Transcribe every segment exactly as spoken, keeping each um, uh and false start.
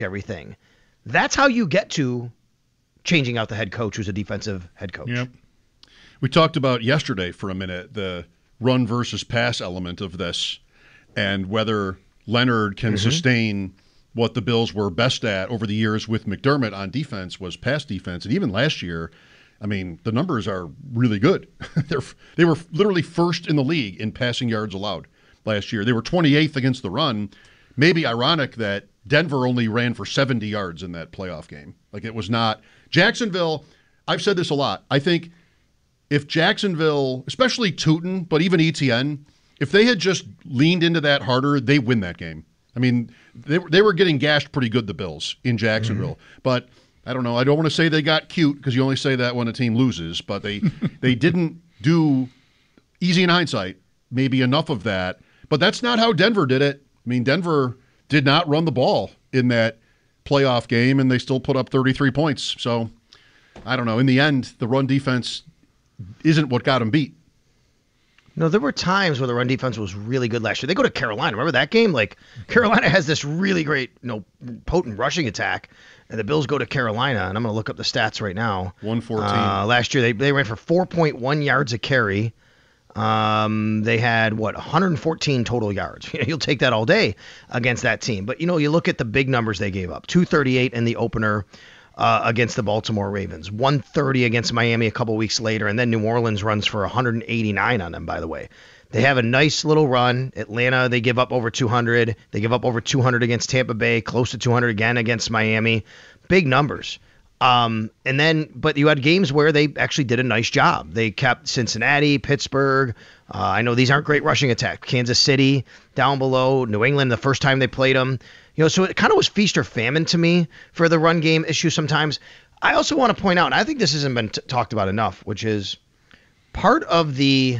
everything. That's how you get to changing out the head coach who's a defensive head coach. Yep. We talked about yesterday for a minute the run versus pass element of this and whether Leonard can mm-hmm. sustain what the Bills were best at over the years with McDermott on defense was pass defense. And even last year, I mean, the numbers are really good. They're, they were literally first in the league in passing yards allowed last year. They were twenty-eighth against the run. Maybe ironic that Denver only ran for seventy yards in that playoff game. Like it was not – Jacksonville, I've said this a lot. I think if Jacksonville, especially Tootin, but even Etienne, if they had just leaned into that harder, they win that game. I mean, they, they were getting gashed pretty good, the Bills, in Jacksonville. Mm-hmm. But I don't know. I don't want to say they got cute because you only say that when a team loses. But they they didn't do, easy in hindsight, maybe enough of that. But that's not how Denver did it. I mean, Denver did not run the ball in that playoff game, and they still put up thirty-three points. So, I don't know. In the end, the run defense isn't what got them beat. No, there were times where the run defense was really good last year. They go to Carolina. Remember that game? Like, Carolina has this really great, you know, potent rushing attack, and the Bills go to Carolina, and I'm going to look up the stats right now. one fourteen. Uh, last year, they, they ran for four point one yards a carry. Um, they had, what, one hundred fourteen total yards. You'll take that all day against that team. But, you know, you look at the big numbers they gave up. two thirty-eight in the opener uh, against the Baltimore Ravens. one thirty against Miami a couple weeks later. And then New Orleans runs for one hundred eighty-nine on them, by the way. They have a nice little run. Atlanta, they give up over two hundred. They give up over two hundred against Tampa Bay, close to two hundred again against Miami. Big numbers. Um, and then, but you had games where they actually did a nice job. They kept Cincinnati, Pittsburgh. Uh, I know these aren't great rushing attacks. Kansas City down below, New England the first time they played them. You know, so it kind of was feast or famine to me for the run game issue sometimes. I also want to point out, and I think this hasn't been t- talked about enough, which is part of the,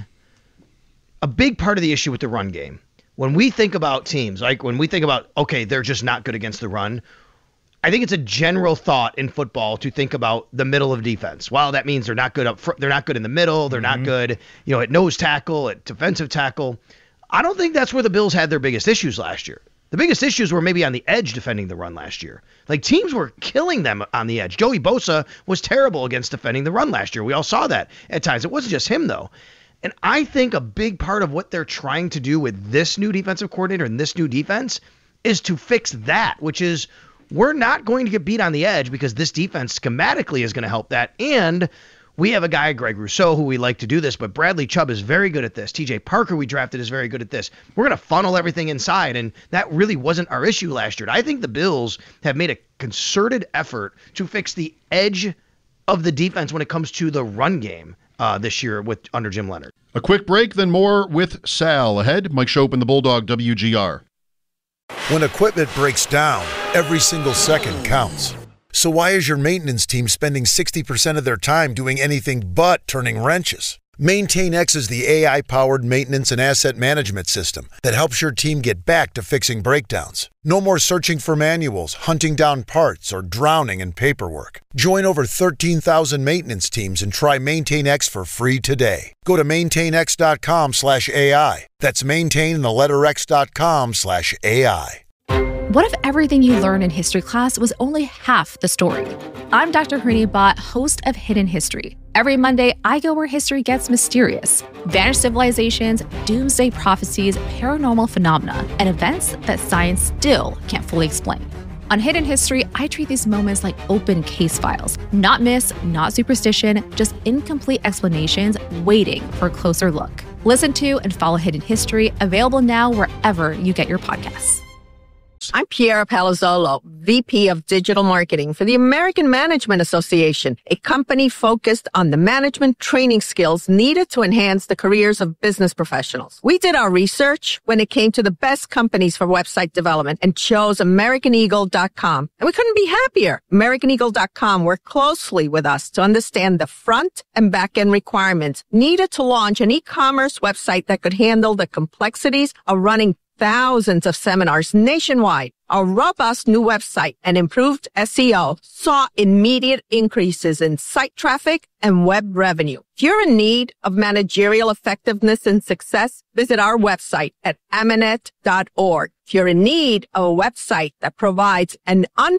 a big part of the issue with the run game. When we think about teams, like when we think about, okay, they're just not good against the run, I think it's a general thought in football to think about the middle of defense. Well, that means they're not good up front. They're not good in the middle. They're mm-hmm. not good, you know, at nose tackle, at defensive tackle. I don't think that's where the Bills had their biggest issues last year. The biggest issues were maybe on the edge defending the run last year. Like teams were killing them on the edge. Joey Bosa was terrible against defending the run last year. We all saw that at times. It wasn't just him though. And I think a big part of what they're trying to do with this new defensive coordinator and this new defense is to fix that, which is we're not going to get beat on the edge because this defense schematically is going to help that. And we have a guy, Greg Rousseau, who we like to do this, but Bradley Chubb is very good at this. T J Parker, we drafted, is very good at this. We're going to funnel everything inside, and that really wasn't our issue last year. I think the Bills have made a concerted effort to fix the edge of the defense when it comes to the run game uh, this year with under Jim Leonard. A quick break, then more with Sal ahead. Mike Schopp and the Bulldog W G R. When equipment breaks down, every single second counts. So why is your maintenance team spending sixty percent of their time doing anything but turning wrenches? MaintainX is the A I-powered maintenance and asset management system that helps your team get back to fixing breakdowns. No more searching for manuals, hunting down parts, or drowning in paperwork. Join over thirteen thousand maintenance teams and try MaintainX for free today. Go to maintainx.com slash AI. That's maintain and the letter x.com slash AI. What if everything you learned in history class was only half the story? I'm Doctor Harini Bhatt, host of Hidden History. Every Monday, I go where history gets mysterious. Vanished civilizations, doomsday prophecies, paranormal phenomena, and events that science still can't fully explain. On Hidden History, I treat these moments like open case files. Not myths, not superstition, just incomplete explanations waiting for a closer look. Listen to and follow Hidden History, available now wherever you get your podcasts. I'm Piera Palazzolo, V P of Digital Marketing for the American Management Association, a company focused on the management training skills needed to enhance the careers of business professionals. We did our research when it came to the best companies for website development and chose American Eagle dot com. And we couldn't be happier. American Eagle dot com worked closely with us to understand the front and back end requirements needed to launch an e-commerce website that could handle the complexities of running thousands of seminars nationwide, our robust new website and improved S E O saw immediate increases in site traffic and web revenue. If you're in need of managerial effectiveness and success, visit our website at amanet dot org. If you're in need of a website that provides an